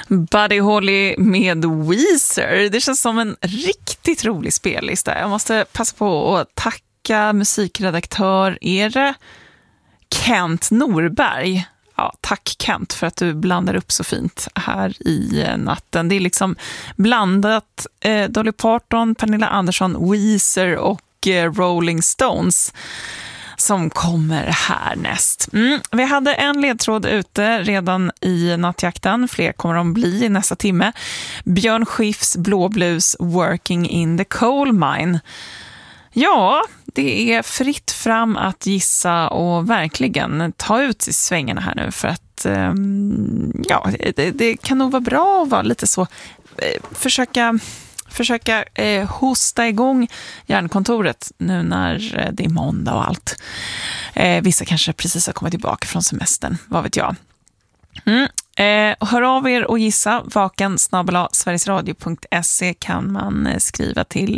Buddy Holly med Weezer. Det känns som en riktigt rolig spellista. Jag måste passa på att tacka musikredaktör Kent Norberg. Ja, tack Kent för att du blandar upp så fint här i natten. Det är liksom blandat Dolly Parton, Pernilla Andersson, Weezer och Rolling Stones som kommer härnäst. Vi hade en ledtråd ute redan i nattjakten. Fler kommer de bli i nästa timme. Björn Skifs blåblues Working in the Coal Mine. Ja, det är fritt fram att gissa och verkligen ta ut i svängarna här nu för att ja, det kan nog vara bra att vara lite så försöka hosta igång hjärnkontoret nu när det är måndag och allt. Vissa kanske precis har kommit tillbaka från semestern, vad vet jag. Hör av er och gissa. vaken@sverigesradio.se kan man skriva till